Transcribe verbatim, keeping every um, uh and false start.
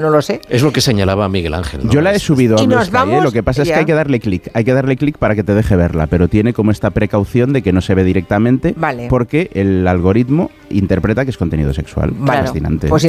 no lo sé. Es lo que señalaba Miguel Ángel, ¿no? Yo la he subido a Y Blue nos Sky, ¿eh? vamos, Lo que pasa es ya. que hay que darle clic, hay que darle clic para que te deje verla, pero tiene como esta precaución de que no se ve directamente, Vale. porque el algoritmo interpreta que es contenido sexual. Claro. Fascinante. Pues